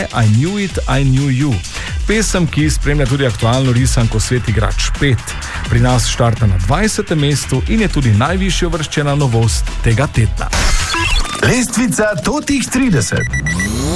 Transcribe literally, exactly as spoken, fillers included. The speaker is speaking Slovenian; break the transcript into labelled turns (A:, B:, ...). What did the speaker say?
A: I Knew It, I Knew You. Pesem, ki spremlja tudi aktualno risanko Svet igrač pet. Pri nas štarta na dvajsetem mestu in je tudi najvišje uvrščena novost tega tedna.
B: Lestvica Totih trideset.